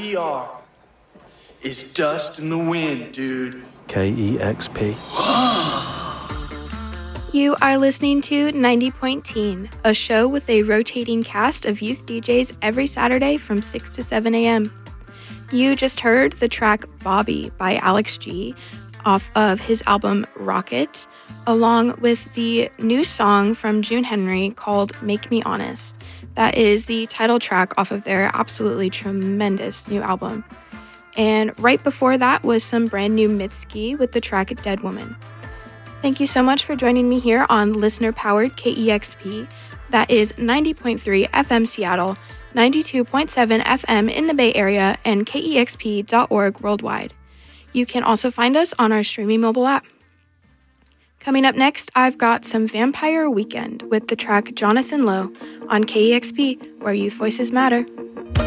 NPR. It's dust in the wind, dude. KEXP. You are listening to 90 Point Teen, a show with a rotating cast of youth DJs every Saturday from 6 to 7 a.m. You just heard the track Bobby by Alex G off of his album Rocket, along with the new song from June Henry called Make Me Honest. That is the title track off of their absolutely tremendous new album. And right before that was some brand new Mitski with the track Dead Woman. Thank you so much for joining me here on listener-powered KEXP. That is 90.3 FM Seattle, 92.7 FM in the Bay Area, and KEXP.org worldwide. You can also find us on our streaming mobile app. Coming up next, I've got some Vampire Weekend with the track Jonathan Lowe on KEXP, where youth voices matter.